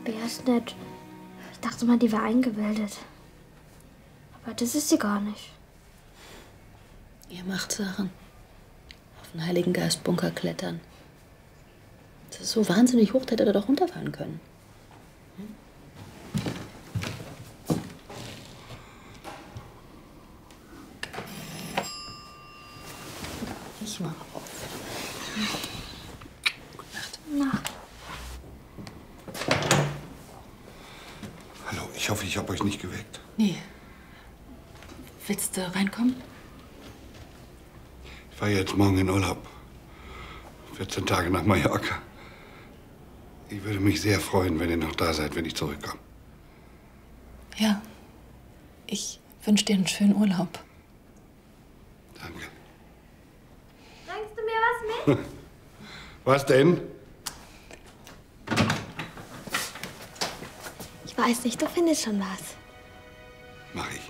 Bea ist nett. Ich dachte mal, die wäre eingebildet. Aber das ist sie gar nicht. Ihr macht Sachen. Auf den Heiligen Geist Bunker klettern. Das ist so wahnsinnig hoch, da hätte er doch runterfallen können. Ich mach auf. Gute Nacht. Nacht. Hallo, ich hoffe, ich habe euch nicht geweckt. Nee. Willst du reinkommen? Ich fahre jetzt morgen in Urlaub. 14 Tage nach Mallorca. Ich würde mich sehr freuen, wenn ihr noch da seid, wenn ich zurückkomme. Ja. Ich wünsche dir einen schönen Urlaub. Danke. Bringst du mir was mit? Was denn? Ich weiß nicht, du findest schon was. Mach ich.